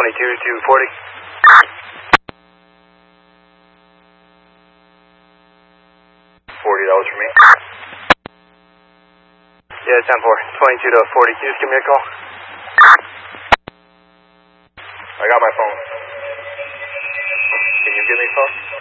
to 40. $40 for me. Yeah, 10-4. 22 to 40. Can you just give me a call? I got my phone. Can you give me a phone?